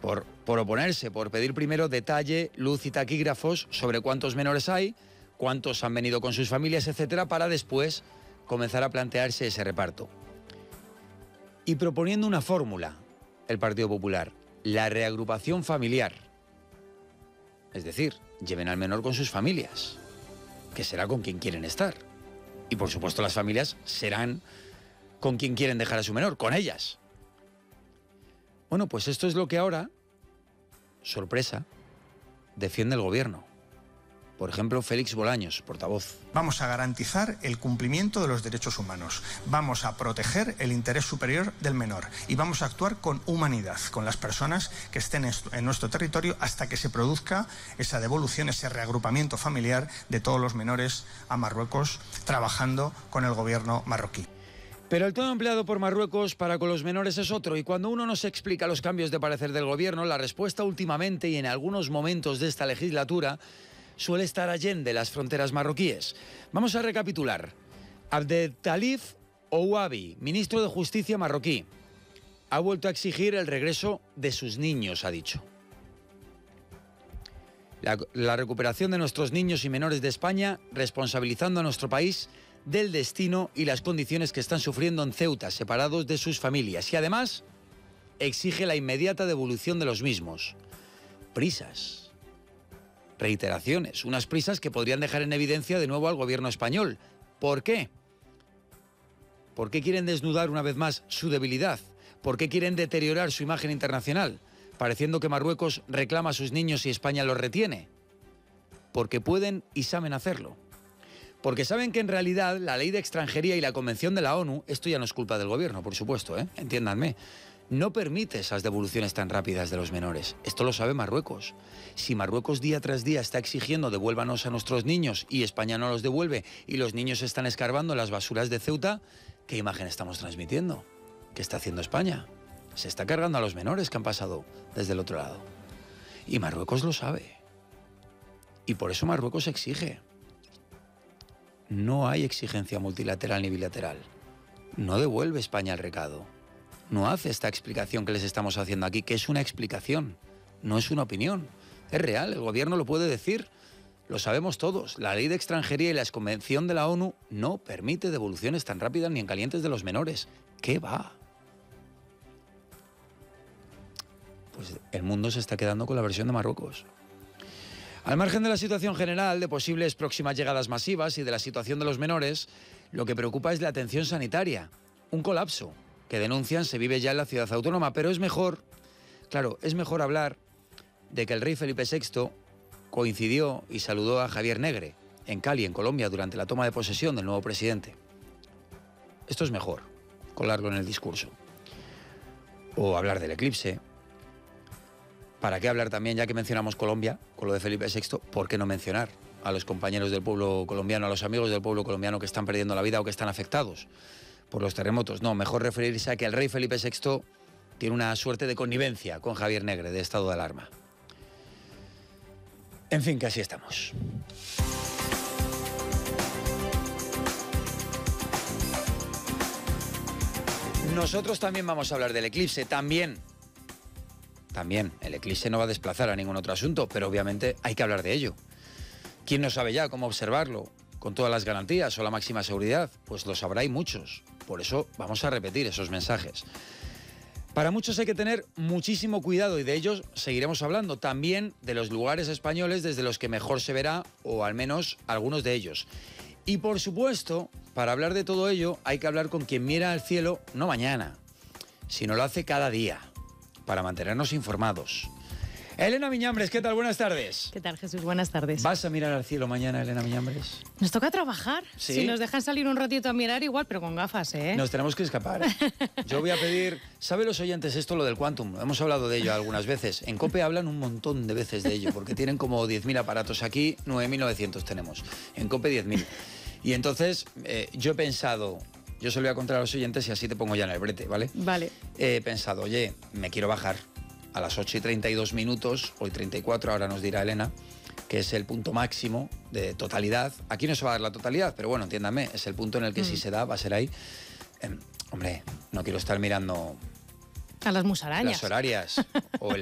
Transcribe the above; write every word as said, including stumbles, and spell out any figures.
por, por oponerse, por pedir primero detalle, luz y taquígrafos sobre cuántos menores hay, cuántos han venido con sus familias, etcétera, para después comenzar a plantearse ese reparto. Y proponiendo una fórmula, el Partido Popular, la reagrupación familiar. Es decir, lleven al menor con sus familias, que será con quien quieren estar. Y por supuesto las familias serán con quien quieren dejar a su menor, con ellas. Bueno, pues esto es lo que ahora, sorpresa, defiende el gobierno. Por ejemplo, Félix Bolaños, portavoz. Vamos a garantizar el cumplimiento de los derechos humanos. Vamos a proteger el interés superior del menor. Y vamos a actuar con humanidad, con las personas que estén en nuestro territorio hasta que se produzca esa devolución, ese reagrupamiento familiar de todos los menores a Marruecos, trabajando con el gobierno marroquí. Pero el tono empleado por Marruecos para con los menores es otro, y cuando uno nos explica los cambios de parecer del gobierno, la respuesta últimamente y en algunos momentos de esta legislatura suele estar allende las fronteras marroquíes. Vamos a recapitular. Abdeltalif Ouabi, ministro de Justicia marroquí, ha vuelto a exigir el regreso de sus niños, ha dicho. La, la recuperación de nuestros niños y menores de España, responsabilizando a nuestro país del destino y las condiciones que están sufriendo en Ceuta, separados de sus familias. Y además, exige la inmediata devolución de los mismos. Prisas. Reiteraciones, unas prisas que podrían dejar en evidencia de nuevo al gobierno español. ¿Por qué? ¿Por qué quieren desnudar una vez más su debilidad? ¿Por qué quieren deteriorar su imagen internacional, pareciendo que Marruecos reclama a sus niños y España los retiene? Porque pueden y saben hacerlo. Porque saben que en realidad la ley de extranjería y la convención de la ONU, esto ya no es culpa del gobierno, por supuesto, ¿eh? Entiéndanme, no permite esas devoluciones tan rápidas de los menores. Esto lo sabe Marruecos. Si Marruecos día tras día está exigiendo devuélvanos a nuestros niños y España no los devuelve y los niños están escarbando en las basuras de Ceuta, ¿qué imagen estamos transmitiendo? ¿Qué está haciendo España? Se está cargando a los menores que han pasado desde el otro lado. Y Marruecos lo sabe. Y por eso Marruecos exige. No hay exigencia multilateral ni bilateral. No devuelve España el recado. No hace esta explicación que les estamos haciendo aquí, que es una explicación, no es una opinión. Es real, el gobierno lo puede decir, lo sabemos todos. La ley de extranjería y la convención de la ONU no permite devoluciones tan rápidas ni en calientes de los menores. ¿Qué va? Pues el mundo se está quedando con la versión de Marruecos. Al margen de la situación general, de posibles próximas llegadas masivas y de la situación de los menores, lo que preocupa es la atención sanitaria. Un colapso que denuncian se vive ya en la ciudad autónoma, pero es mejor, claro, es mejor hablar de que el rey Felipe sexto coincidió y saludó a Javier Negre en Cali, en Colombia, durante la toma de posesión del nuevo presidente. Esto es mejor, colarlo en el discurso. O hablar del eclipse. ¿Para qué hablar también, ya que mencionamos Colombia, con lo de Felipe sexto, por qué no mencionar a los compañeros del pueblo colombiano, a los amigos del pueblo colombiano que están perdiendo la vida o que están afectados por los terremotos? No, mejor referirse a que el rey Felipe sexto tiene una suerte de connivencia con Javier Negre, de estado de alarma. En fin, que así estamos. Nosotros también vamos a hablar del eclipse, también. También, el eclipse no va a desplazar a ningún otro asunto, pero obviamente hay que hablar de ello. ¿Quién no sabe ya cómo observarlo con todas las garantías o la máxima seguridad? Pues lo sabrá y muchos. Por eso vamos a repetir esos mensajes. Para muchos hay que tener muchísimo cuidado y de ellos seguiremos hablando. También de los lugares españoles desde los que mejor se verá, o al menos algunos de ellos. Y por supuesto, para hablar de todo ello hay que hablar con quien mira al cielo no mañana, sino lo hace cada día, para mantenernos informados. Elena Miñambres, ¿qué tal? Buenas tardes. ¿Qué tal, Jesús? Buenas tardes. ¿Vas a mirar al cielo mañana, Elena Miñambres? Nos toca trabajar. ¿Sí? Si nos dejan salir un ratito a mirar, igual, pero con gafas, ¿eh? Nos tenemos que escapar. Yo voy a pedir... ¿Saben los oyentes esto, lo del Quantum? Hemos hablado de ello algunas veces. En COPE hablan un montón de veces de ello, porque tienen como diez mil aparatos aquí, nueve mil novecientos tenemos. En COPE diez mil. Y entonces, eh, yo he pensado... Yo se lo voy a contar a los oyentes y así te pongo ya en el brete, ¿vale? Vale. He pensado, oye, me quiero bajar a las ocho y treinta y dos minutos, hoy treinta y cuatro, ahora nos dirá Elena, que es el punto máximo de totalidad. Aquí no se va a dar la totalidad, pero bueno, entiéndame, es el punto en el que mm. si se da, va a ser ahí. Eh, hombre, no quiero estar mirando... A las musarañas. Las horarias, o el